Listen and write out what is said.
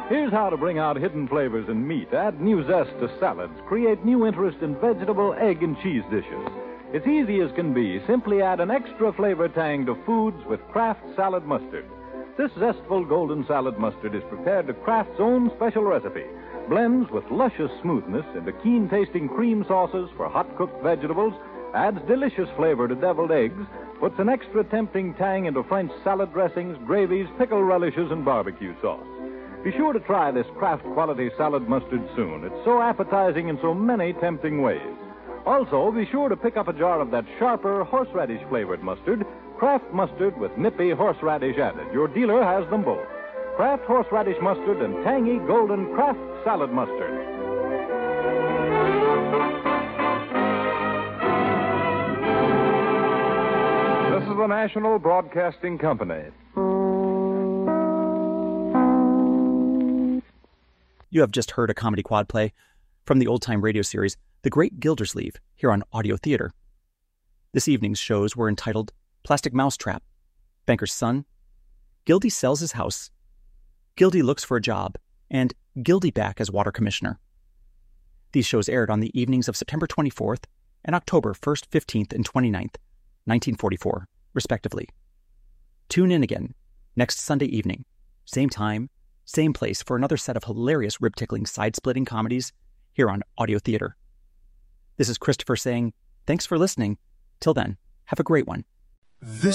Here's how to bring out hidden flavors in meat, add new zest to salads, create new interest in vegetable, egg, and cheese dishes. It's easy as can be. Simply add an extra flavor tang to foods with Kraft Salad Mustard. This zestful golden salad mustard is prepared to Kraft's own special recipe. Blends with luscious smoothness into keen-tasting cream sauces for hot-cooked vegetables, adds delicious flavor to deviled eggs, puts an extra tempting tang into French salad dressings, gravies, pickle relishes, and barbecue sauce. Be sure to try this Kraft quality salad mustard soon. It's so appetizing in so many tempting ways. Also, be sure to pick up a jar of that sharper horseradish-flavored mustard, Kraft mustard with nippy horseradish added. Your dealer has them both. Kraft horseradish mustard and tangy golden Kraft salad mustard. This is the National Broadcasting Company. You have just heard a comedy quad play from the old-time radio series The Great Gildersleeve here on Audio Theater. This evening's shows were entitled Plastic Mousetrap, Banker's Son, Gildy Sells His House, Gildy Looks for a Job, and Gildy Back as Water Commissioner. These shows aired on the evenings of September 24th and October 1st, 15th, and 29th, 1944, respectively. Tune in again next Sunday evening, same time, same place for another set of hilarious rib-tickling side-splitting comedies here on Audio Theater. This is Christopher saying, thanks for listening. Till then, have a great one. This